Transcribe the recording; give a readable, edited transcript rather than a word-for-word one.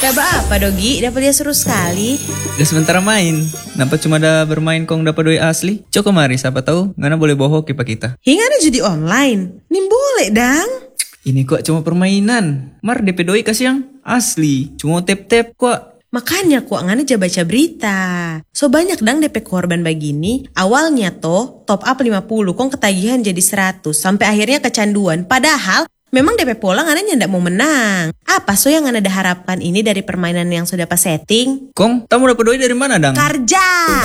Daba apa Dogi? Dapat dia seru sekali. Udah sementara main. Nampak cuma ada bermain kong dapat doi asli. Coba mari siapa tahu ngana boleh bohong kipa kita. Hingga ada judi online. Nih boleh dang. Ini kok cuma permainan. Mar DP doi kasih yang asli. Cuma tap-tap kok. Makanya kok ngana aja baca berita. So banyak dang DP korban begini. Awalnya toh top up 50 kong ketagihan jadi 100. Sampai akhirnya kecanduan. Padahal memang DP pola ngana ndak mau menang. Apa so yang ngana harapkan ini dari permainan yang sudah pas setting? Kong, kamu dapat doi dari mana dang? Kerja.